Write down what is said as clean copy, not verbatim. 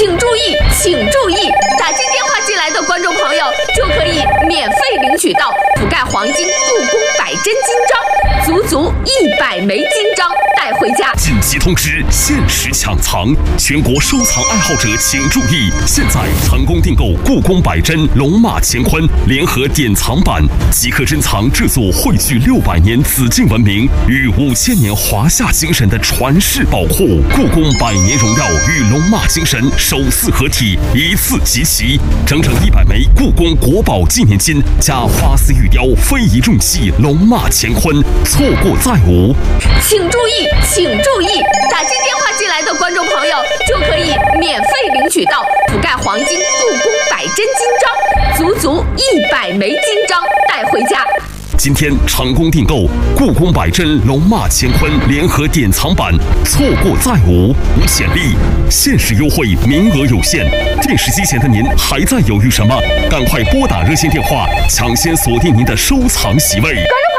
请注意，请注意！打进电话进来的观众朋友就可以免费领取到覆盖黄金故宫100真金章，足足100枚金章带回家。 紧急通知，限时抢藏，全国收藏爱好者请注意！现在成功订购故宫100真龙马乾坤联合典藏版，即可珍藏这座汇聚600年紫禁文明与5000年华夏精神的传世宝库。故宫100年荣耀与龙马精神首次合体，一次集齐，整整100枚故宫国宝纪念金加花丝玉雕非遗重器龙马乾坤，错过再无。 请注意，请注意！打进电话进来的观众朋友就可以免费领取到覆盖黄金故宫100真金章，足足100枚金章带回家。 今天成功订购故宫100真龙马乾坤联合典藏版，错过再无，无潜力，限时优惠，名额有限。电视机前的您还在犹豫什么？赶快拨打热线电话，抢先锁定您的收藏席位。